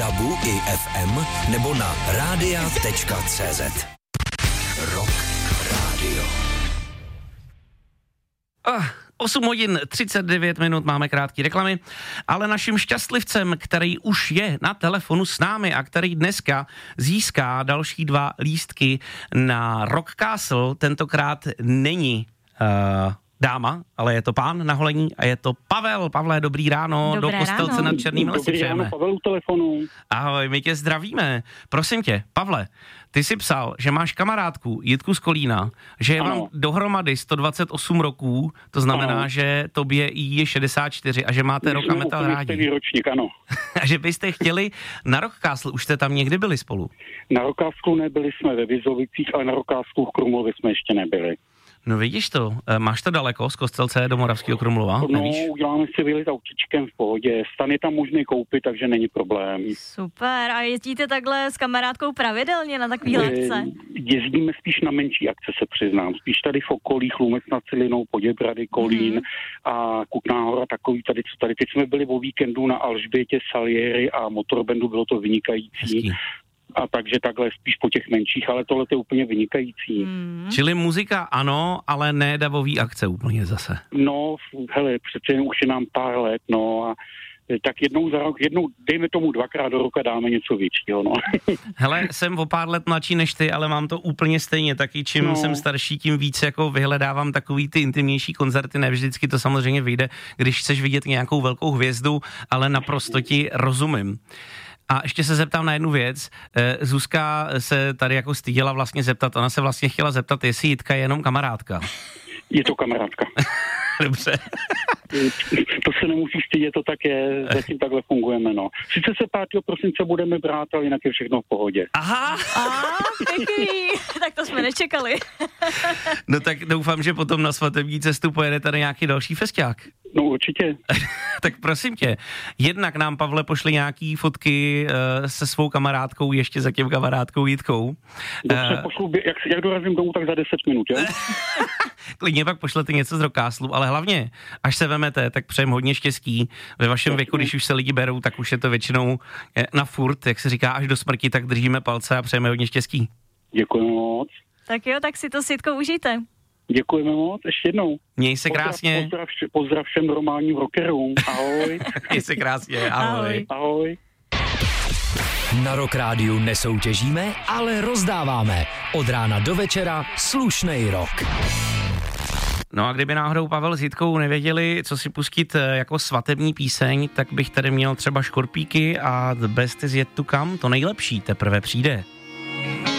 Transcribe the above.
DABu i FM nebo na radia.cz. Rock Radio. 8 hodin 39 minut, máme krátké reklamy, ale naším šťastlivcem, který už je na telefonu s námi a který dneska získá další 2 lístky na Rock Castle, tentokrát není dáma, ale je to pán na holení a je to Pavel. Pavle, dobrý ráno, Dobré do Kostelce ráno. nad Černými lesy přejeme. Dobrý ráno, Pavel u telefonu. Ahoj, my tě zdravíme. Prosím tě, Pavle, ty jsi psal, že máš kamarádku Jitku z Kolína, že je vám dohromady 128 roků, to znamená, Ano. že tobě je 64 a že máte rock a metal rádi. Stejný ročník, ano. A že byste chtěli na Rock Castle, už jste tam někdy byli spolu? Na Rockcastlu nebyli jsme ve Vizovicích, ale na Rockcastlu v Krumlově jsme ještě nebyli. No vidíš to, máš to daleko z Kostelce do Moravského Krumlova, No, nevíš? uděláme si výlet autíčkem v pohodě. Stan je tam možný koupit, takže není problém. Super, a jezdíte takhle s kamarádkou pravidelně na takový letce? Jezdíme spíš na menší akce, se přiznám. Spíš tady v okolí, Chlumec nad Cilinou, Poděbrady, Kolín a Kutná Hora, takový tady, co tady. Teď jsme byli o víkendu na Alžbětě, Salieri a Motorbandu, bylo to vynikající. Hezký. A takže takhle spíš po těch menších, ale tohle je úplně vynikající. Čili muzika ano, ale ne davový akce úplně zase. No, hele, přece jen už je nám pár let, no a tak jednou za rok, dejme tomu 2krát do roka dáme něco většího, no. Hele, jsem o pár let mladší než ty, ale mám to úplně stejně, taky čím jsem starší, tím víc jako vyhledávám takový ty intimnější koncerty, ne vždycky to samozřejmě vyjde, když chceš vidět nějakou velkou hvězdu, ale naprosto ti rozumím. A ještě se zeptám na jednu věc. Zuzka se tady jako styděla vlastně zeptat, ona se vlastně chtěla zeptat, jestli Jitka je jenom kamarádka. Je to kamarádka. Dobře. To se nemusí stydět, to tak je, zatím takhle fungujeme, no. Sice se 5. prosince budeme brát, ale jinak je všechno v pohodě. Aha! Pěkný, tak to jsme nečekali. No tak doufám, že potom na svatební cestu pojedete na nějaký další festiák. No určitě. Tak prosím tě, jednak nám, Pavle, pošli nějaký fotky se svou kamarádkou, ještě za tím kamarádkou Jitkou. Dobře, pošlu, jak dorazím domů, tak za 10 minut, jo? Klidně pak pošlete něco z Rockcastlu, ale hlavně, až se vemete, tak přejem hodně štěstí. Ve vašem věku, když už se lidi berou, tak už je to většinou na furt, jak se říká, až do smrti, tak držíme palce a přejeme hodně štěstí. Děkujeme moc. Tak jo, tak si to s Jitkou užijte. Děkujeme moc, ještě jednou. Měj se krásně. Pozdrav všem normálním rockerům. Ahoj. Měj se krásně, ahoj. Ahoj. Na Rock Rádiu nesoutěžíme, ale rozdáváme. Od rána do večera slušnej rock. No a kdyby náhodou Pavel s Jitkou nevěděli, co si pustit jako svatební píseň, tak bych tady měl třeba Škorpíky a The Best Is Yet To Come, to nejlepší teprve přijde.